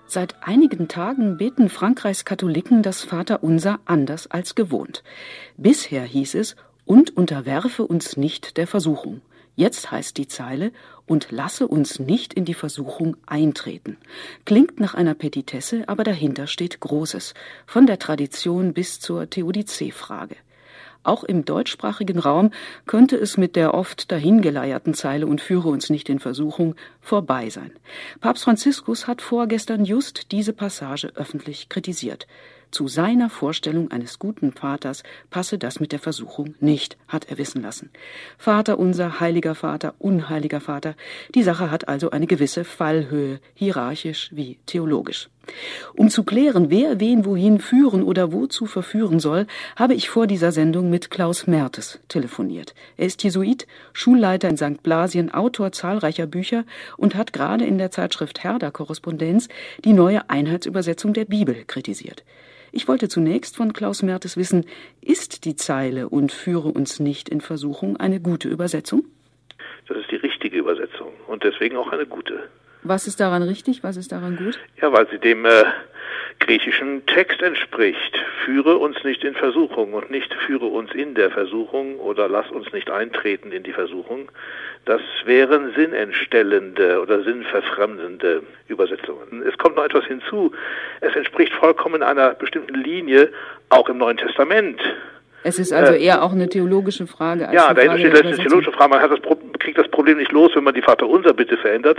Seit einigen Tagen beten Frankreichs Katholiken das Vaterunser anders als gewohnt. Bisher hieß es, und unterwerfe uns nicht der Versuchung. Jetzt heißt die Zeile, und lasse uns nicht in die Versuchung eintreten. Klingt nach einer Petitesse, aber dahinter steht Großes, von der Tradition bis zur Theodizee-Frage. Auch im deutschsprachigen Raum könnte es mit der oft dahingeleierten Zeile und führe uns nicht in Versuchung vorbei sein. Papst Franziskus hat vorgestern just diese Passage öffentlich kritisiert. Zu seiner Vorstellung eines guten Vaters passe das mit der Versuchung nicht, hat er wissen lassen. Vater unser, heiliger Vater, unheiliger Vater, die Sache hat also eine gewisse Fallhöhe, hierarchisch wie theologisch. Um zu klären, wer wen wohin führen oder wozu verführen soll, habe ich vor dieser Sendung mit Klaus Mertes telefoniert. Er ist Jesuit, Schulleiter in St. Blasien, Autor zahlreicher Bücher und hat gerade in der Zeitschrift Herder Korrespondenz die neue Einheitsübersetzung der Bibel kritisiert. Ich wollte zunächst von Klaus Mertes wissen, ist die Zeile und führe uns nicht in Versuchung eine gute Übersetzung? Das ist die richtige Übersetzung und deswegen auch eine gute. Was ist daran richtig, was ist daran gut? Ja, weil sie dem griechischen Text entspricht. Führe uns nicht in Versuchung und nicht führe uns in der Versuchung oder lass uns nicht eintreten in die Versuchung. Das wären sinnentstellende oder sinnverfremdende Übersetzungen. Es kommt noch etwas hinzu. Es entspricht vollkommen einer bestimmten Linie, auch im Neuen Testament. Es ist also eher auch eine theologische Frage. Als dahinter steht letztlich eine theologische Frage. Man kriegt das Problem nicht los, wenn man die Vaterunser-Bitte verändert.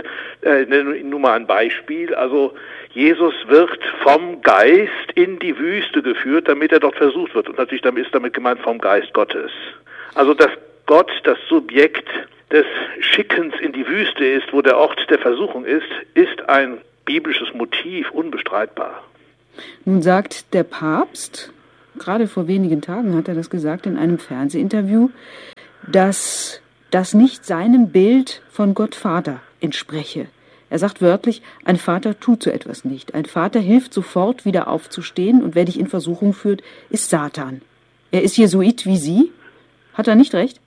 Nur mal ein Beispiel. Also Jesus wird vom Geist in die Wüste geführt, damit er dort versucht wird. Und natürlich ist damit gemeint vom Geist Gottes. Also dass Gott das Subjekt des Schickens in die Wüste ist, wo der Ort der Versuchung ist ein biblisches Motiv, unbestreitbar. Nun sagt der Papst, gerade vor wenigen Tagen hat er das gesagt in einem Fernsehinterview, dass das nicht seinem Bild von Gott Vater entspreche. Er sagt wörtlich, ein Vater tut so etwas nicht. Ein Vater hilft sofort wieder aufzustehen und wer dich in Versuchung führt, ist Satan. Er ist Jesuit wie Sie. Hat er nicht recht?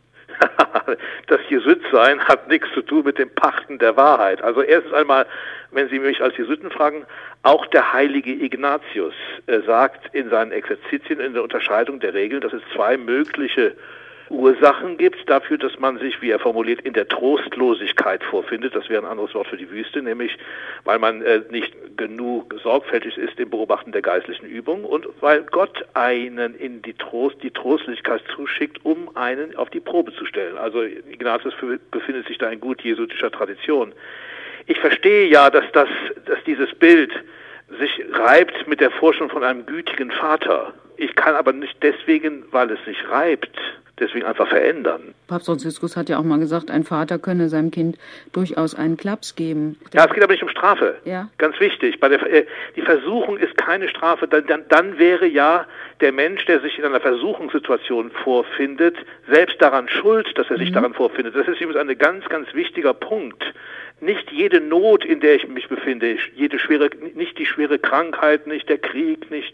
Das Jesuitsein hat nichts zu tun mit dem Pachten der Wahrheit. Also erstens einmal, wenn Sie mich als Jesuiten fragen, auch der heilige Ignatius sagt in seinen Exerzitien in der Unterscheidung der Regeln, dass es zwei mögliche Ursachen gibt dafür, dass man sich, wie er formuliert, in der Trostlosigkeit vorfindet. Das wäre ein anderes Wort für die Wüste, nämlich weil man nicht genug sorgfältig ist im Beobachten der geistlichen Übung und weil Gott einen in die Trostlosigkeit zuschickt, um einen auf die Probe zu stellen. Also Ignatius befindet sich da in gut jesuitischer Tradition. Ich verstehe ja, dass dieses Bild sich reibt mit der Vorstellung von einem gütigen Vater. Ich kann aber nicht deswegen, weil es sich reibt, deswegen einfach verändern. Papst Franziskus hat ja auch mal gesagt, ein Vater könne seinem Kind durchaus einen Klaps geben. Ja, es geht aber nicht um Strafe. Ja. Ganz wichtig. Die Versuchung ist keine Strafe. Dann wäre ja der Mensch, der sich in einer Versuchungssituation vorfindet, selbst daran schuld, dass er sich daran vorfindet. Das ist übrigens ein ganz, ganz wichtiger Punkt. Nicht jede Not, in der ich mich befinde, nicht die schwere Krankheit, nicht der Krieg, nicht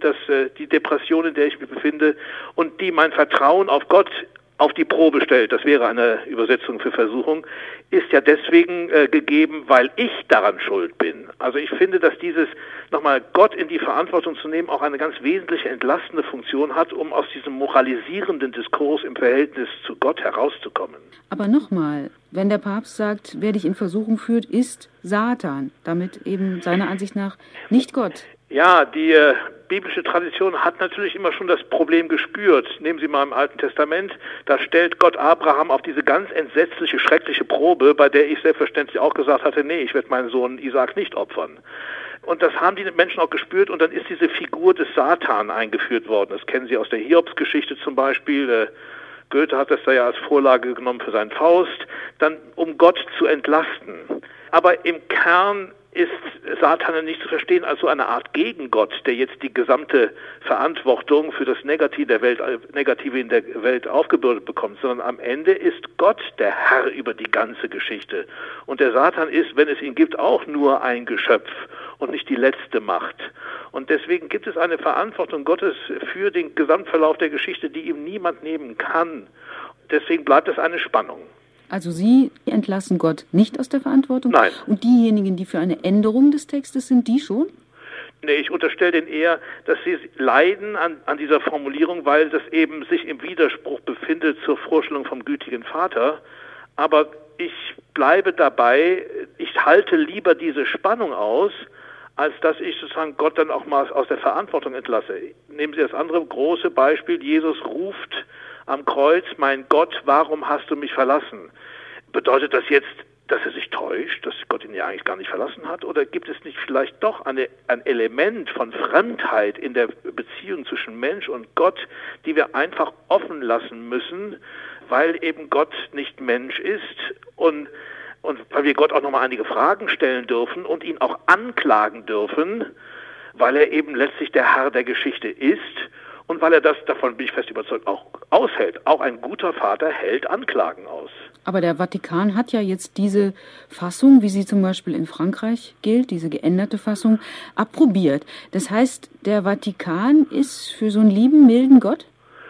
die Depression, in der ich mich befinde und die mein Vertrauen auf Gott auf die Probe stellt, das wäre eine Übersetzung für Versuchung, ist ja deswegen gegeben, weil ich daran schuld bin. Also ich finde, dass dieses nochmal Gott in die Verantwortung zu nehmen auch eine ganz wesentliche entlastende Funktion hat, um aus diesem moralisierenden Diskurs im Verhältnis zu Gott herauszukommen. Aber nochmal, wenn der Papst sagt, wer dich in Versuchung führt, ist Satan, damit eben seiner Ansicht nach nicht Gott. Ja, die biblische Tradition hat natürlich immer schon das Problem gespürt. Nehmen Sie mal im Alten Testament, da stellt Gott Abraham auf diese ganz entsetzliche, schreckliche Probe, bei der ich selbstverständlich auch gesagt hatte, nee, ich werde meinen Sohn Isaak nicht opfern. Und das haben die Menschen auch gespürt und dann ist diese Figur des Satan eingeführt worden. Das kennen Sie aus der Hiobsgeschichte zum Beispiel. Goethe hat das da ja als Vorlage genommen für seinen Faust, dann um Gott zu entlasten. Aber im Kern ist Satan nicht zu verstehen als so eine Art Gegengott, der jetzt die gesamte Verantwortung für das Negative in der Welt aufgebürdet bekommt, sondern am Ende ist Gott der Herr über die ganze Geschichte. Und der Satan ist, wenn es ihn gibt, auch nur ein Geschöpf und nicht die letzte Macht. Und deswegen gibt es eine Verantwortung Gottes für den Gesamtverlauf der Geschichte, die ihm niemand nehmen kann. Deswegen bleibt es eine Spannung. Also Sie entlassen Gott nicht aus der Verantwortung? Nein. Und diejenigen, die für eine Änderung des Textes sind, die schon? Nee, ich unterstelle denen eher, dass sie leiden an dieser Formulierung, weil das eben sich im Widerspruch befindet zur Vorstellung vom gütigen Vater. Aber ich bleibe dabei, ich halte lieber diese Spannung aus, als dass ich sozusagen Gott dann auch mal aus der Verantwortung entlasse. Nehmen Sie das andere große Beispiel, Jesus ruft am Kreuz, mein Gott, warum hast du mich verlassen? Bedeutet das jetzt, dass er sich täuscht, dass Gott ihn ja eigentlich gar nicht verlassen hat? Oder gibt es nicht vielleicht doch ein Element von Fremdheit in der Beziehung zwischen Mensch und Gott, die wir einfach offen lassen müssen, weil eben Gott nicht Mensch ist und weil wir Gott auch nochmal einige Fragen stellen dürfen und ihn auch anklagen dürfen, weil er eben letztlich der Herr der Geschichte ist und weil er das, davon bin ich fest überzeugt, auch aushält. Auch ein guter Vater hält Anklagen aus. Aber der Vatikan hat ja jetzt diese Fassung, wie sie zum Beispiel in Frankreich gilt, diese geänderte Fassung, approbiert. Das heißt, der Vatikan ist für so einen lieben, milden Gott?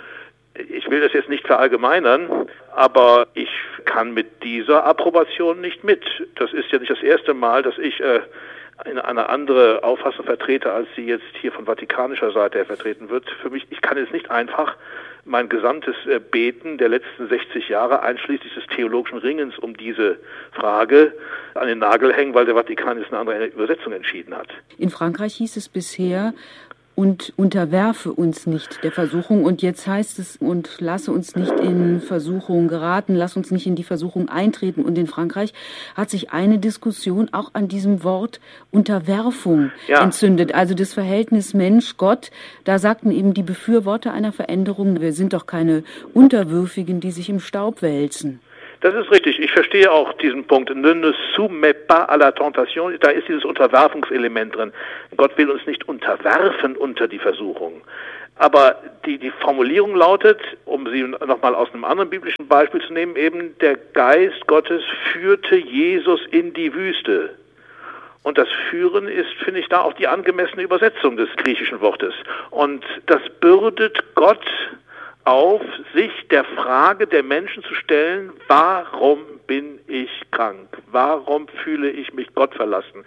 Ich will das jetzt nicht verallgemeinern, aber ich kann mit dieser Approbation nicht mit. Das ist ja nicht das erste Mal, dass ich eine andere Auffassung vertrete, als sie jetzt hier von vatikanischer Seite her vertreten wird. Für mich, ich kann jetzt nicht einfach mein gesamtes Beten der letzten 60 Jahre, einschließlich des theologischen Ringens um diese Frage, an den Nagel hängen, weil der Vatikan jetzt eine andere Übersetzung entschieden hat. In Frankreich hieß es bisher, und unterwerfe uns nicht der Versuchung. Und jetzt heißt es, und lasse uns nicht in Versuchung geraten, lass uns nicht in die Versuchung eintreten. Und in Frankreich hat sich eine Diskussion auch an diesem Wort Unterwerfung entzündet. Also das Verhältnis Mensch-Gott, da sagten eben die Befürworter einer Veränderung, wir sind doch keine Unterwürfigen, die sich im Staub wälzen. Das ist richtig. Ich verstehe auch diesen Punkt. Ne soumets pas à la tentation. Da ist dieses Unterwerfungselement drin. Gott will uns nicht unterwerfen unter die Versuchung. Aber die Formulierung lautet, um sie nochmal aus einem anderen biblischen Beispiel zu nehmen, eben der Geist Gottes führte Jesus in die Wüste. Und das Führen ist, finde ich, da auch die angemessene Übersetzung des griechischen Wortes. Und das bürdet Gott auf, sich der Frage der Menschen zu stellen, warum bin ich krank? Warum fühle ich mich Gott verlassen?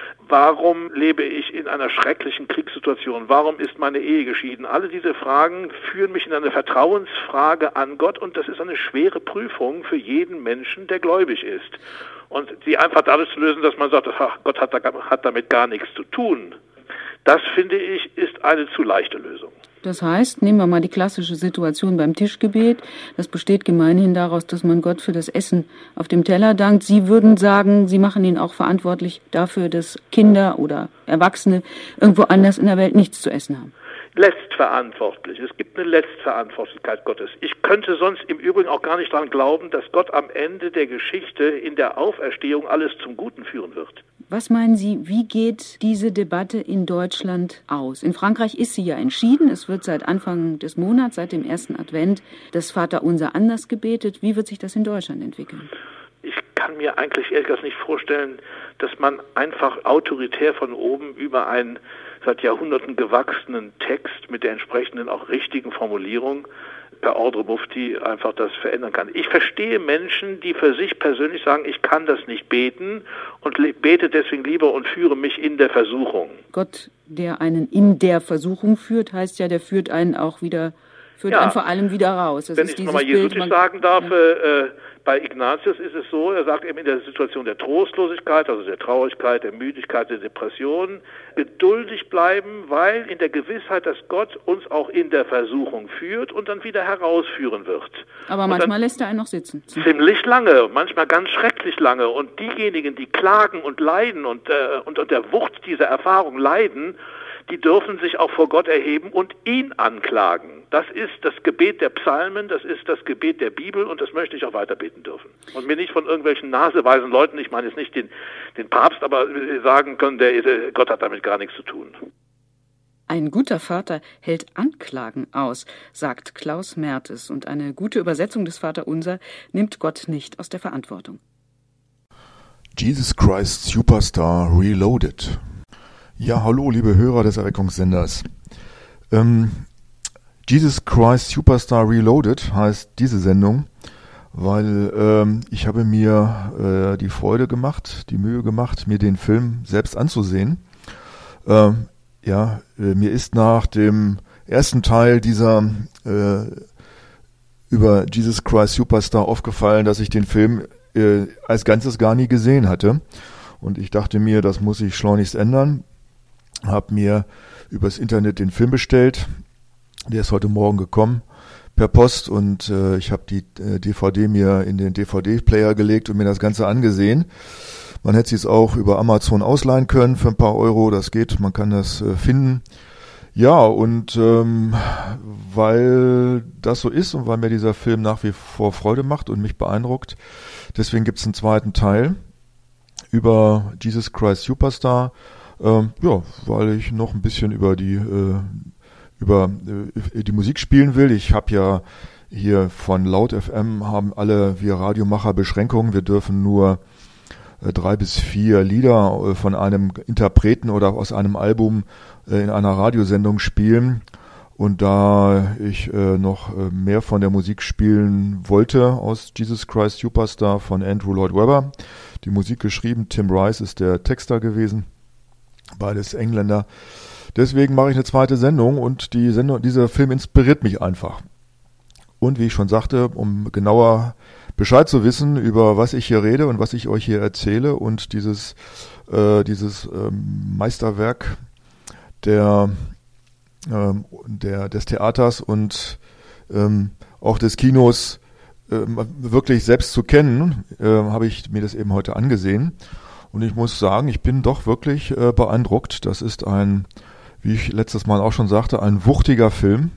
Warum lebe ich in einer schrecklichen Kriegssituation? Warum ist meine Ehe geschieden? Alle diese Fragen führen mich in eine Vertrauensfrage an Gott und das ist eine schwere Prüfung für jeden Menschen, der gläubig ist. Und sie einfach dadurch zu lösen, dass man sagt, ach, Gott hat damit gar nichts zu tun, das, finde ich, ist eine zu leichte Lösung. Das heißt, nehmen wir mal die klassische Situation beim Tischgebet. Das besteht gemeinhin daraus, dass man Gott für das Essen auf dem Teller dankt. Sie würden sagen, Sie machen ihn auch verantwortlich dafür, dass Kinder oder Erwachsene irgendwo anders in der Welt nichts zu essen haben. Letztverantwortlich. Es gibt eine Letztverantwortlichkeit Gottes. Ich könnte sonst im Übrigen auch gar nicht daran glauben, dass Gott am Ende der Geschichte in der Auferstehung alles zum Guten führen wird. Was meinen Sie, wie geht diese Debatte in Deutschland aus? In Frankreich ist sie ja entschieden. Es wird seit Anfang des Monats, seit dem ersten Advent, das Vaterunser anders gebetet. Wie wird sich das in Deutschland entwickeln? Ich kann mir eigentlich ehrlich gesagt nicht vorstellen, dass man einfach autoritär von oben über einen seit Jahrhunderten gewachsenen Text mit der entsprechenden auch richtigen Formulierung per Ordre Mufti einfach das verändern kann. Ich verstehe Menschen, die für sich persönlich sagen, ich kann das nicht beten und bete deswegen lieber und führe mich in der Versuchung. Gott, der einen in der Versuchung führt, heißt ja, der führt einen auch wieder, einen vor allem wieder raus. Das wenn ist ich nochmal jesuitisch sagen darf, bei Ignatius ist es so, er sagt eben in der Situation der Trostlosigkeit, also der Traurigkeit, der Müdigkeit, der Depression, geduldig bleiben, weil in der Gewissheit, dass Gott uns auch in der Versuchung führt und dann wieder herausführen wird. Aber manchmal lässt er einen noch sitzen. Ziemlich lange, manchmal ganz schrecklich lange. Und diejenigen, die klagen und leiden und unter der Wucht dieser Erfahrung leiden, die dürfen sich auch vor Gott erheben und ihn anklagen. Das ist das Gebet der Psalmen, das ist das Gebet der Bibel und das möchte ich auch weiter beten dürfen. Und mir nicht von irgendwelchen naseweisen Leuten, ich meine jetzt nicht den Papst, aber sagen können, Gott hat damit gar nichts zu tun. Ein guter Vater hält Anklagen aus, sagt Klaus Mertes. Und eine gute Übersetzung des Vaterunser nimmt Gott nicht aus der Verantwortung. Jesus Christ Superstar Reloaded. Ja, hallo, liebe Hörer des Erweckungssenders. Jesus Christ Superstar Reloaded heißt diese Sendung, weil ich habe mir die Freude gemacht, die Mühe gemacht, mir den Film selbst anzusehen. Mir ist nach dem ersten Teil dieser über Jesus Christ Superstar aufgefallen, dass ich den Film als Ganzes gar nie gesehen hatte. Und ich dachte mir, das muss ich schleunigst ändern. Habe mir übers Internet den Film bestellt. Der ist heute Morgen gekommen per Post und ich habe die DVD mir in den DVD-Player gelegt und mir das Ganze angesehen. Man hätte es auch über Amazon ausleihen können für ein paar Euro. Das geht, man kann das finden. Ja, und weil das so ist und weil mir dieser Film nach wie vor Freude macht und mich beeindruckt, deswegen gibt es einen zweiten Teil über Jesus Christ Superstar. Weil ich noch ein bisschen über die Musik spielen will. Ich habe ja hier von Laut FM haben alle wir Radiomacher Beschränkungen. Wir dürfen nur 3 bis 4 Lieder von einem Interpreten oder aus einem Album in einer Radiosendung spielen. Und da ich noch mehr von der Musik spielen wollte aus Jesus Christ Superstar von Andrew Lloyd Webber, die Musik geschrieben, Tim Rice ist der Texter gewesen, beides Engländer. Deswegen mache ich eine zweite Sendung und dieser Film inspiriert mich einfach. Und wie ich schon sagte, um genauer Bescheid zu wissen, über was ich hier rede und was ich euch hier erzähle und dieses Meisterwerk des Theaters und auch des Kinos wirklich selbst zu kennen, habe ich mir das eben heute angesehen. Und ich muss sagen, ich bin doch wirklich beeindruckt. Das ist wie ich letztes Mal auch schon sagte, ein wuchtiger Film.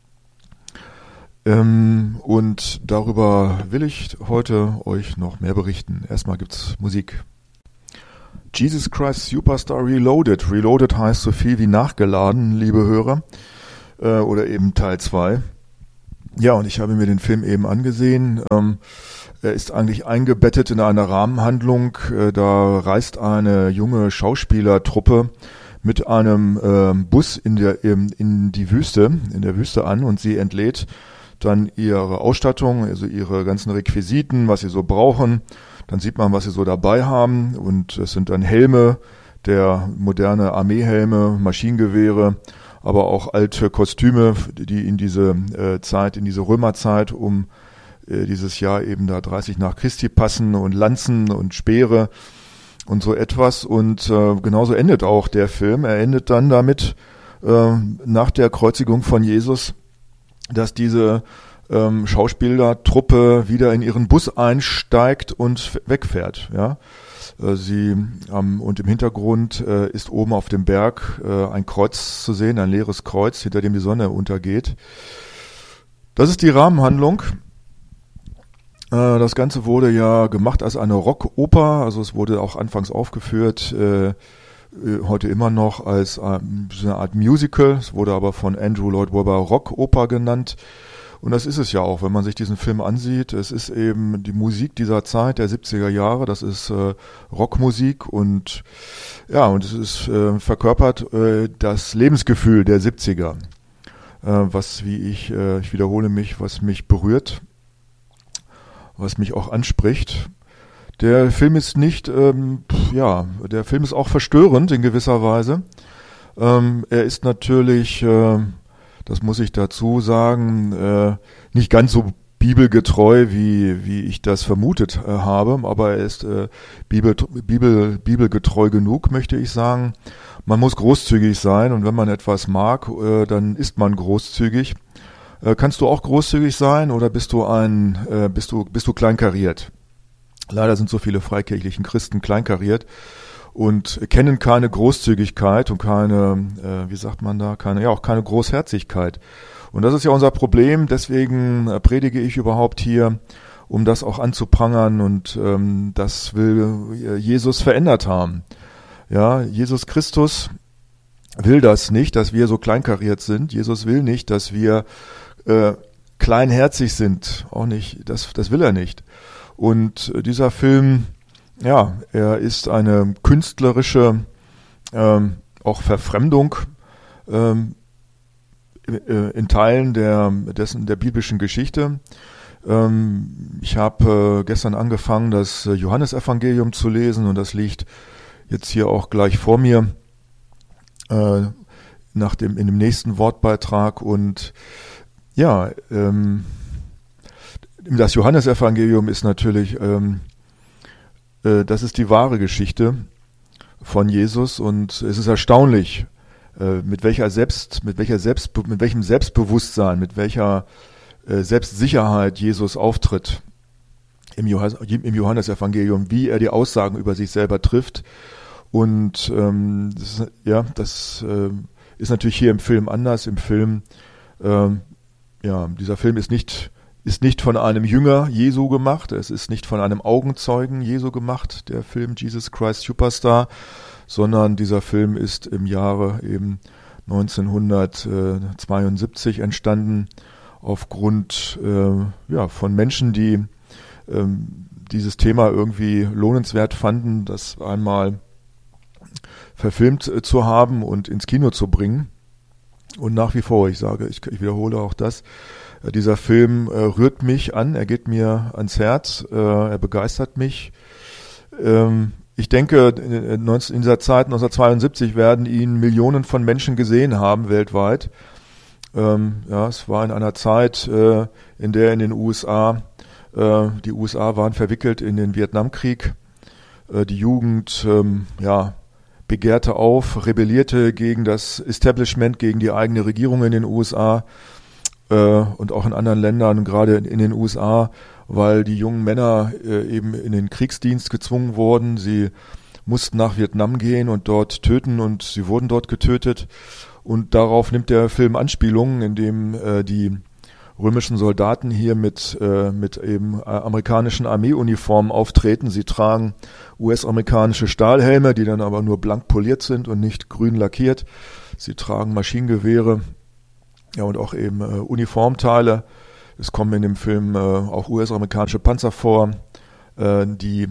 Und darüber will ich heute euch noch mehr berichten. Erstmal gibt's Musik. Jesus Christ Superstar Reloaded. Reloaded heißt so viel wie nachgeladen, liebe Hörer. Oder eben Teil 2. Ja, und ich habe mir den Film eben angesehen. Er ist eigentlich eingebettet in eine Rahmenhandlung. Da reist eine junge Schauspielertruppe mit einem Bus in der Wüste an und sie entlädt dann ihre Ausstattung, also ihre ganzen Requisiten, was sie so brauchen. Dann sieht man, was sie so dabei haben und es sind dann Helme, der moderne Armeehelme, Maschinengewehre, aber auch alte Kostüme, die in diese Zeit, in diese Römerzeit um dieses Jahr eben da 30 nach Christi passen und Lanzen und Speere und so etwas. Und genauso endet auch der Film. Er endet dann damit, nach der Kreuzigung von Jesus, dass diese Schauspielertruppe wieder in ihren Bus einsteigt und wegfährt. Ja, und im Hintergrund ist oben auf dem Berg ein Kreuz zu sehen, ein leeres Kreuz, hinter dem die Sonne untergeht. Das ist die Rahmenhandlung. Das Ganze wurde ja gemacht als eine Rockoper, also es wurde auch anfangs aufgeführt, heute immer noch als eine Art Musical. Es wurde aber von Andrew Lloyd Webber Rockoper genannt. Und das ist es ja auch, wenn man sich diesen Film ansieht. Es ist eben die Musik dieser Zeit, der 70er Jahre. Das ist Rockmusik und ja, und es ist verkörpert das Lebensgefühl der 70er. Ich wiederhole mich, was mich berührt, was mich auch anspricht. Der Film ist der Film ist auch verstörend in gewisser Weise. Er ist natürlich, das muss ich dazu sagen, nicht ganz so bibelgetreu, wie ich das vermutet habe, aber er ist bibelgetreu genug, möchte ich sagen. Man muss großzügig sein und wenn man etwas mag, dann ist man großzügig. Kannst du auch großzügig sein oder bist du kleinkariert? Leider sind so viele freikirchlichen Christen kleinkariert und kennen keine Großzügigkeit und keine Großherzigkeit. Und das ist ja unser Problem, deswegen predige ich überhaupt hier, um das auch anzuprangern und das will Jesus verändert haben. Ja, Jesus Christus will das nicht, dass wir so kleinkariert sind. Jesus will nicht, dass wir kleinherzig sind. Auch nicht, das will er nicht. Und dieser Film, ja, er ist eine künstlerische auch Verfremdung in Teilen der biblischen Geschichte. Ich habe gestern angefangen, das Johannesevangelium zu lesen und das liegt jetzt hier auch gleich vor mir in dem nächsten Wortbeitrag. Und ja, das Johannesevangelium ist natürlich, das ist die wahre Geschichte von Jesus und es ist erstaunlich, mit welchem Selbstbewusstsein, mit welcher Selbstsicherheit Jesus auftritt im Johannesevangelium, wie er die Aussagen über sich selber trifft. Und das ist natürlich hier im Film anders. Im Film, dieser Film ist nicht von einem Jünger Jesu gemacht, es ist nicht von einem Augenzeugen Jesu gemacht, der Film Jesus Christ Superstar, sondern dieser Film ist im Jahre eben 1972 entstanden, aufgrund von Menschen, die dieses Thema irgendwie lohnenswert fanden, das einmal verfilmt zu haben und ins Kino zu bringen. Und nach wie vor, ich wiederhole auch das, dieser Film rührt mich an, er geht mir ans Herz, er begeistert mich. Ich denke, in dieser Zeit, 1972, werden ihn Millionen von Menschen gesehen haben weltweit. Es war in einer Zeit, in der in den USA, die USA waren verwickelt in den Vietnamkrieg. Die Jugend, begehrte auf, rebellierte gegen das Establishment, gegen die eigene Regierung in den USA und auch in anderen Ländern, gerade in den USA, weil die jungen Männer eben in den Kriegsdienst gezwungen wurden. Sie mussten nach Vietnam gehen und dort töten und sie wurden dort getötet. Und darauf nimmt der Film Anspielungen, indem die römischen Soldaten hier mit eben amerikanischen Armeeuniformen auftreten. Sie tragen US-amerikanische Stahlhelme, die dann aber nur blank poliert sind und nicht grün lackiert. Sie tragen Maschinengewehre, und auch eben Uniformteile. Es kommen in dem Film auch US-amerikanische Panzer vor, die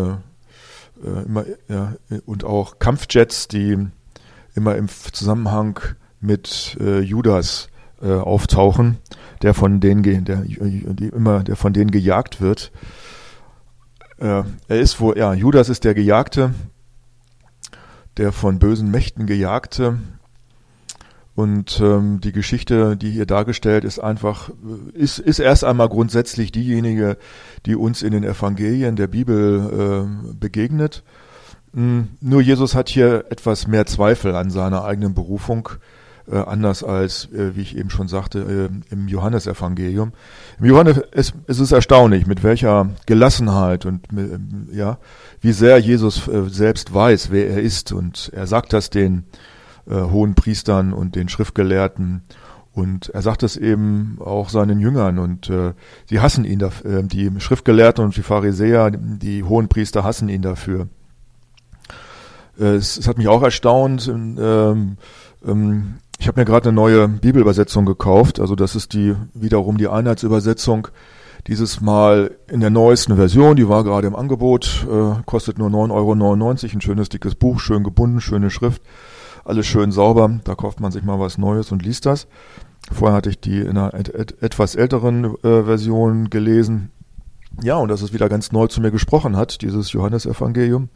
und auch Kampfjets, die immer im Zusammenhang mit Judas auftauchen, der von denen gejagt wird. Judas ist der Gejagte, der von bösen Mächten Gejagte. Und die Geschichte, die hier dargestellt ist, ist erst einmal grundsätzlich diejenige, die uns in den Evangelien der Bibel begegnet. Nur Jesus hat hier etwas mehr Zweifel an seiner eigenen Berufung, anders als, wie ich eben schon sagte, im Johannesevangelium. Im Johannes es ist erstaunlich, mit welcher Gelassenheit und wie sehr Jesus selbst weiß, wer er ist. Und er sagt das den hohen Priestern und den Schriftgelehrten und er sagt es eben auch seinen Jüngern und sie hassen ihn dafür, die Schriftgelehrten und die Pharisäer, die hohen Priester hassen ihn dafür. Es hat mich auch erstaunt, ich habe mir gerade eine neue Bibelübersetzung gekauft, also das ist wiederum die Einheitsübersetzung, dieses Mal in der neuesten Version, die war gerade im Angebot, kostet nur 9,99 €, ein schönes dickes Buch, schön gebunden, schöne Schrift. Alles schön sauber, da kauft man sich mal was Neues und liest das. Vorher hatte ich die in einer etwas älteren Version gelesen. Ja, und dass es wieder ganz neu zu mir gesprochen hat, dieses Johannesevangelium.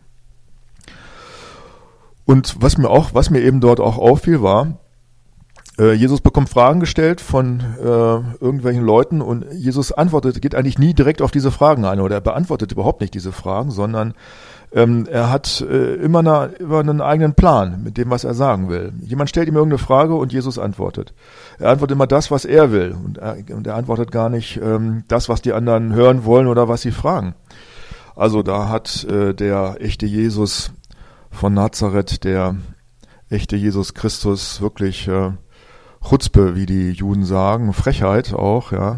Und was mir eben dort auch auffiel, war, Jesus bekommt Fragen gestellt von irgendwelchen Leuten und Jesus geht eigentlich nie direkt auf diese Fragen ein oder er beantwortet überhaupt nicht diese Fragen, sondern er hat immer einen eigenen Plan mit dem, was er sagen will. Jemand stellt ihm irgendeine Frage und Jesus antwortet. Er antwortet immer das, was er will und er antwortet gar nicht das, was die anderen hören wollen oder was sie fragen. Also da hat der echte Jesus von Nazareth, der echte Jesus Christus wirklich Chutzpe, wie die Juden sagen, Frechheit auch, ja,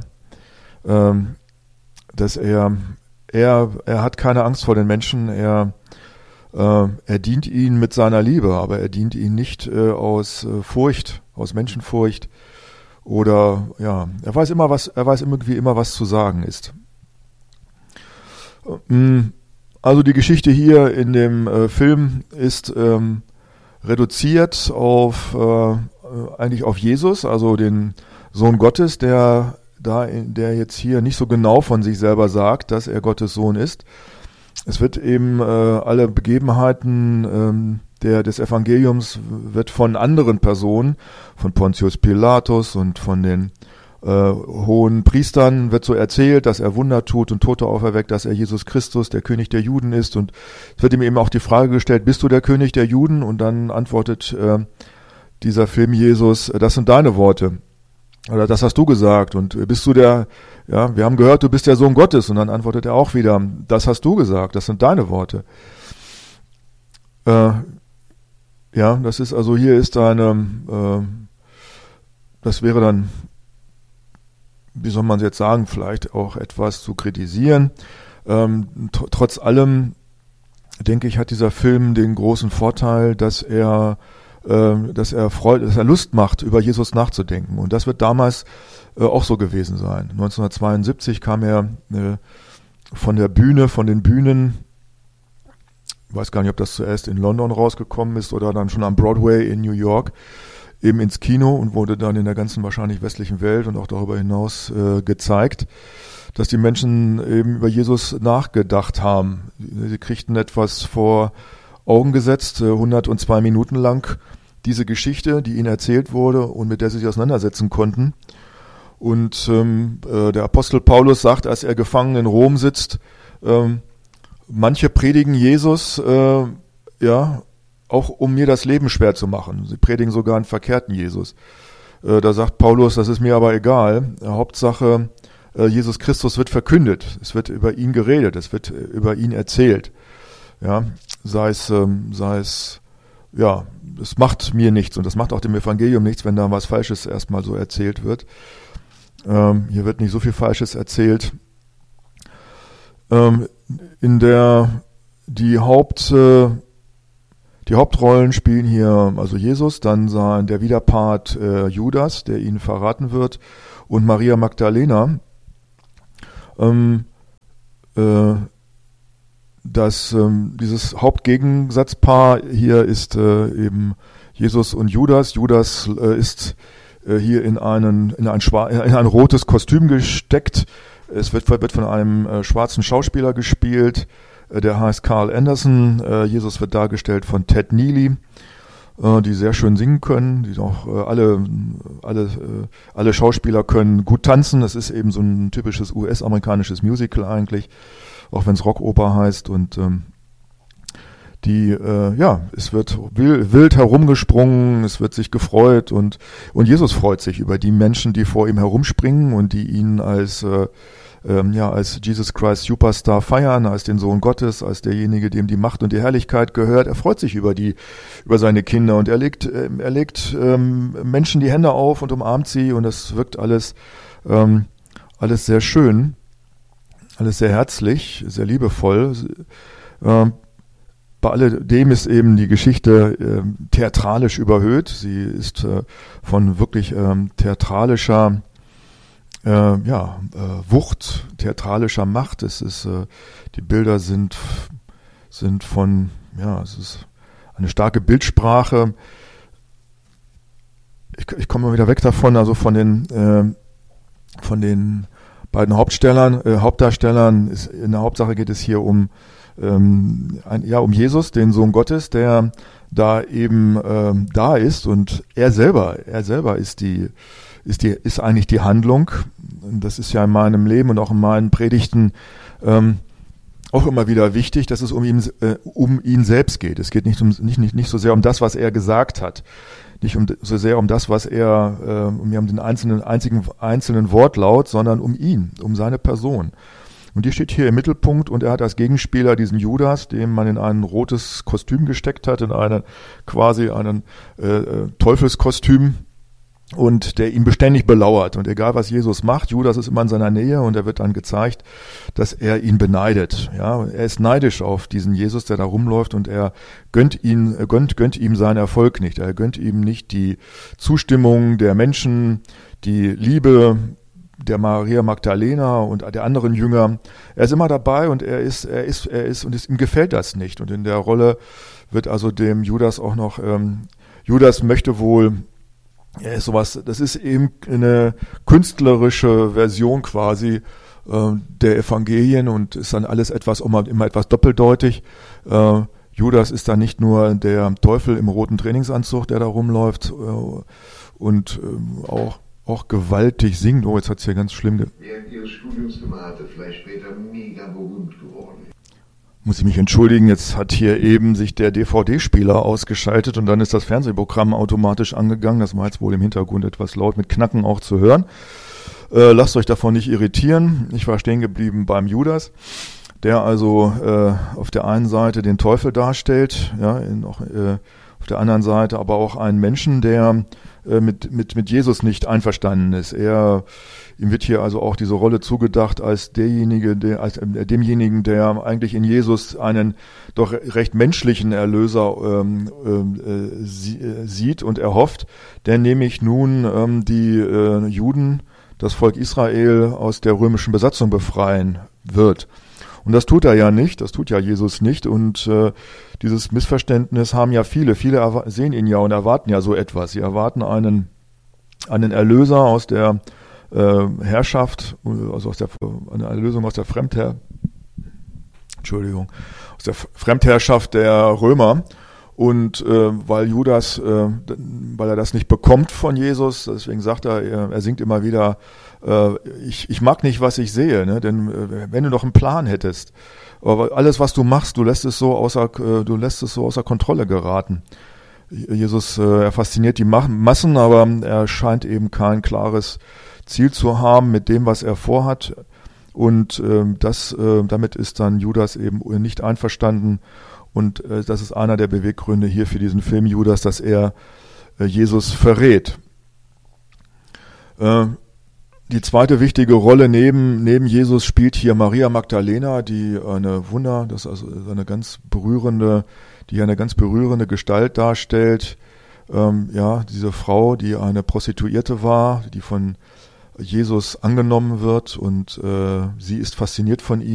dass er hat keine Angst vor den Menschen, er dient ihnen mit seiner Liebe, aber er dient ihnen nicht aus Furcht, aus Menschenfurcht oder er weiß irgendwie immer, was zu sagen ist. Also die Geschichte hier in dem Film ist reduziert eigentlich auf Jesus, also den Sohn Gottes, der der jetzt hier nicht so genau von sich selber sagt, dass er Gottes Sohn ist. Es wird eben alle Begebenheiten des Evangeliums wird von anderen Personen, von Pontius Pilatus und von den hohen Priestern wird so erzählt, dass er Wunder tut und Tote auferweckt, dass er Jesus Christus, der König der Juden ist. Und es wird ihm eben auch die Frage gestellt, bist du der König der Juden? Und dann antwortet dieser Film Jesus, das sind deine Worte. Oder das hast du gesagt. Und bist du wir haben gehört, du bist der Sohn Gottes. Und dann antwortet er auch wieder, das hast du gesagt, das sind deine Worte. Das ist also, hier ist das wäre dann, wie soll man es jetzt sagen, vielleicht auch etwas zu kritisieren. Trotz allem, denke ich, hat dieser Film den großen Vorteil, dass er Lust macht, über Jesus nachzudenken. Und das wird damals auch so gewesen sein. 1972 kam er von den Bühnen, ich weiß gar nicht, ob das zuerst in London rausgekommen ist oder dann schon am Broadway in New York, eben ins Kino und wurde dann in der ganzen wahrscheinlich westlichen Welt und auch darüber hinaus gezeigt, dass die Menschen eben über Jesus nachgedacht haben. Sie kriegten etwas vor Augen gesetzt, 102 Minuten lang, diese Geschichte, die ihnen erzählt wurde und mit der sie sich auseinandersetzen konnten. Und der Apostel Paulus sagt, als er gefangen in Rom sitzt, manche predigen Jesus, auch um mir das Leben schwer zu machen. Sie predigen sogar einen verkehrten Jesus. Da sagt Paulus, das ist mir aber egal. Hauptsache, Jesus Christus wird verkündet. Es wird über ihn geredet. Es wird über ihn erzählt. Ja, es macht mir nichts und das macht auch dem Evangelium nichts, wenn da was Falsches erstmal so erzählt wird. Hier wird nicht so viel Falsches erzählt. Die Hauptrollen spielen hier also Jesus, dann der Widerpart Judas, der ihn verraten wird, und Maria Magdalena. Dieses Hauptgegensatzpaar hier ist eben Jesus und Judas. Judas ist hier in ein rotes Kostüm gesteckt. Es wird von einem schwarzen Schauspieler gespielt. Der heißt Carl Anderson. Jesus wird dargestellt von Ted Neely, die sehr schön singen können, die auch alle Schauspieler können gut tanzen. Das ist eben so ein typisches US-amerikanisches Musical eigentlich, auch wenn es Rockoper heißt. Und es wird wild herumgesprungen, es wird sich gefreut und Jesus freut sich über die Menschen, die vor ihm herumspringen und die ihn als Jesus Christ Superstar feiern, als den Sohn Gottes, als derjenige, dem die Macht und die Herrlichkeit gehört. Er freut sich über seine Kinder und er legt Menschen die Hände auf und umarmt sie und das wirkt alles sehr schön, alles sehr herzlich, sehr liebevoll. Bei alledem ist eben die Geschichte theatralisch überhöht. Sie ist von wirklich theatralischer Wucht, theatralischer Macht. Die Bilder sind von, es ist eine starke Bildsprache. Ich komme mal wieder weg davon, also von den beiden Hauptdarstellern. In der Hauptsache geht es hier um Jesus, den Sohn Gottes, der da eben da ist und er selber ist eigentlich die Handlung. Das ist ja in meinem Leben und auch in meinen Predigten auch immer wieder wichtig, dass es um ihn selbst geht. Es geht nicht so sehr um das, was er gesagt hat, nicht so sehr um das, was um den einzelnen Wortlaut, sondern um ihn, um seine Person. Und die steht hier im Mittelpunkt und er hat als Gegenspieler diesen Judas, den man in ein rotes Kostüm gesteckt hat, in einen Teufelskostüm und der ihn beständig belauert. Und egal was Jesus macht, Judas ist immer in seiner Nähe und er wird dann gezeigt, dass er ihn beneidet. Ja, er ist neidisch auf diesen Jesus, der da rumläuft und er gönnt ihm seinen Erfolg nicht. Er gönnt ihm nicht die Zustimmung der Menschen, die Liebe der Maria Magdalena und der anderen Jünger. Er ist immer dabei und er ist und ihm gefällt das nicht. Und in der Rolle wird also dem Judas auch noch, Judas möchte wohl ist sowas, das ist eben eine künstlerische Version quasi der Evangelien und ist dann alles immer etwas doppeldeutig. Judas ist dann nicht nur der Teufel im roten Trainingsanzug, der da rumläuft und auch gewaltig singt. Oh, jetzt hat's hier ganz schlimm Während ihres Studiums gemacht, vielleicht später mega berühmt geworden. Muss ich mich entschuldigen, jetzt hat hier eben sich der DVD-Spieler ausgeschaltet und dann ist das Fernsehprogramm automatisch angegangen. Das war jetzt wohl im Hintergrund etwas laut mit Knacken auch zu hören. Lasst euch davon nicht irritieren. Ich war stehen geblieben beim Judas, der also auf der einen Seite den Teufel darstellt, ja, auf der anderen Seite aber auch einen Menschen, der mit Jesus nicht einverstanden ist. Ihm wird hier also auch diese Rolle zugedacht als demjenigen, der eigentlich in Jesus einen doch recht menschlichen Erlöser sieht und erhofft, der nämlich nun die Juden, das Volk Israel aus der römischen Besatzung befreien wird. Und das tut er ja nicht, das tut ja Jesus nicht und dieses Missverständnis haben ja viele sehen ihn ja und erwarten ja so etwas. Sie erwarten einen Erlöser aus der Herrschaft, also eine Erlösung aus der Fremdherrschaft der Römer. Und weil Judas, weil er das nicht bekommt von Jesus, deswegen sagt er singt immer wieder, ich mag nicht, was ich sehe, ne? Denn wenn du doch einen Plan hättest, aber alles, was du machst, du lässt es so außer Kontrolle geraten. Jesus, er fasziniert die Massen, aber er scheint eben kein klares Ziel zu haben mit dem, was er vorhat. Und damit ist dann Judas eben nicht einverstanden. Und das ist einer der Beweggründe hier für diesen Film Judas, dass er Jesus verrät. Die zweite wichtige Rolle neben Jesus spielt hier Maria Magdalena, die das ist also eine ganz berührende Gestalt darstellt. Diese Frau, die eine Prostituierte war, die von Jesus angenommen wird und sie ist fasziniert von ihm.